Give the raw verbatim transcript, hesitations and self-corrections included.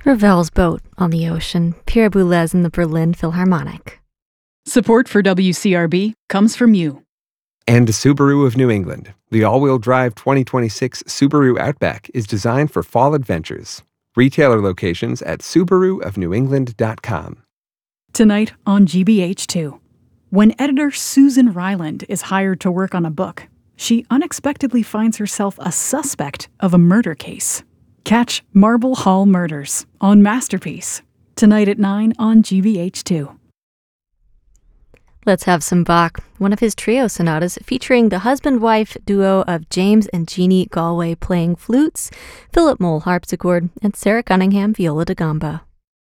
Ravel's Boat on the Ocean, Pierre Boulez and the Berlin Philharmonic. Support for W C R B comes from you. And Subaru of New England. The all-wheel drive twenty twenty-six Subaru Outback is designed for fall adventures. Retailer locations at subaru of new england dot com. Tonight on G B H two. When editor Susan Ryland is hired to work on a book, she unexpectedly finds herself a suspect of a murder case. Catch Marble Hall Murders on Masterpiece. Tonight at nine on G B H two. Let's have some Bach, one of his trio sonatas featuring the husband-wife duo of James and Jeannie Galway playing flutes, Philip Moll harpsichord, and Sarah Cunningham viola da gamba.